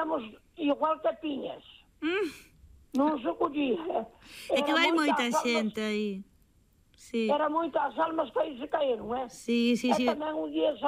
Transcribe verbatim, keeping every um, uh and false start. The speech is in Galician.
éramos igual que piñas. Mm. Non se collía. É que vai moita moitas xente almas, aí. Sí. Era moitas almas que aí se caíron, eh? Sí, sí, E sí. tamén un día